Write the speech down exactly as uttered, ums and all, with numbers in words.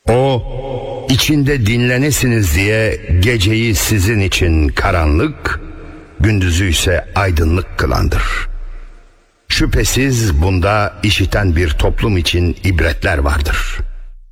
O, içinde dinlenesiniz diye geceyi sizin için karanlık, gündüzü ise aydınlık kılandır. Şüphesiz bunda işiten bir toplum için ibretler vardır.